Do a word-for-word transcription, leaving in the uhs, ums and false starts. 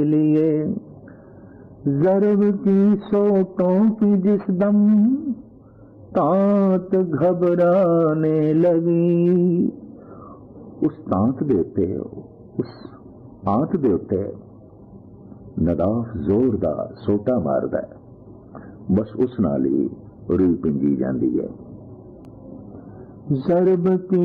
लिए ज़रब की सोटों की जिस दम तांत घबराने लगी। उस तांत दे उत्ते उस आंत दे उत्ते नदाफ जोरदार सोटा मारदा है। बस उस नाल ही रूह पिंजी जाती है। ज़रब की